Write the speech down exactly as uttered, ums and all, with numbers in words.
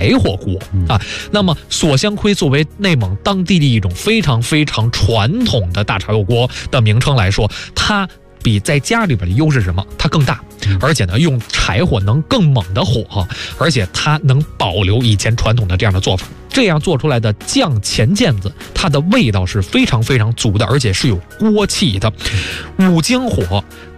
柴火锅啊。那么锁香盔作为内蒙当地的一种非常非常传统的大柴火锅的名称来说，它比在家里边的优势是什么？它更大，而且呢，用柴火能更猛的火，而且它能保留以前传统的这样的做法。这样做出来的酱钱毽子，它的味道是非常非常足的，而且是有锅气的。五精火